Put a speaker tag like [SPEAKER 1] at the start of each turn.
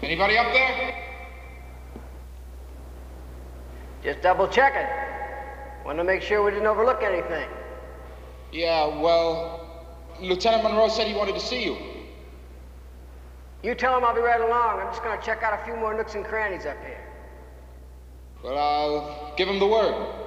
[SPEAKER 1] Anybody up there?
[SPEAKER 2] Just double checking. Want to make sure we didn't overlook anything.
[SPEAKER 1] Yeah, well, Lieutenant Monroe said he wanted to see you.
[SPEAKER 2] You tell him I'll be right along. I'm just going to check out a few more nooks and crannies up here.
[SPEAKER 1] Well, I'll give him the word.